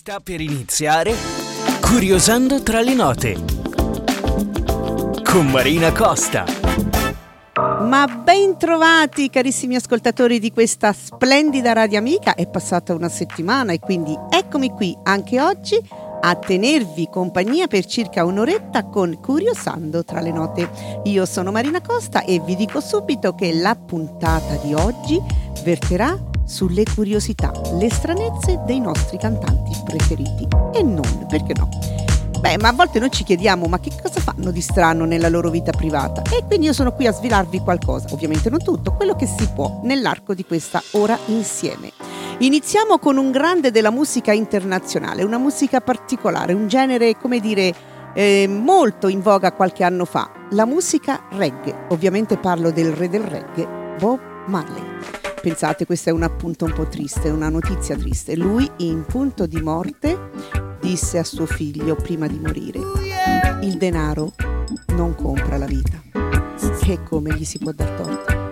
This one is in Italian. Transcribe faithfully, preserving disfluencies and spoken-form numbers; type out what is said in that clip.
Sta per iniziare Curiosando tra le note con Marina Costa. Ma ben trovati carissimi ascoltatori di questa splendida radio amica. È passata una settimana e quindi eccomi qui anche oggi a tenervi compagnia per circa un'oretta con Curiosando tra le note. Io sono Marina Costa e vi dico subito che la puntata di oggi verterà sulle curiosità, le stranezze dei nostri cantanti preferiti. E non, perché no? Beh, ma a volte noi ci chiediamo, ma che cosa fanno di strano nella loro vita privata? E quindi io sono qui a svelarvi qualcosa, ovviamente non tutto, quello che si può nell'arco di questa ora insieme. Iniziamo con un grande della musica internazionale, una musica particolare, un genere, come dire, eh, molto in voga qualche anno fa, la musica reggae. Ovviamente parlo del re del reggae, Bob Marley. Pensate, questo è un appunto un po' triste, una notizia triste. Lui, in punto di morte, disse a suo figlio prima di morire: il denaro non compra la vita. E come gli si può dar torto?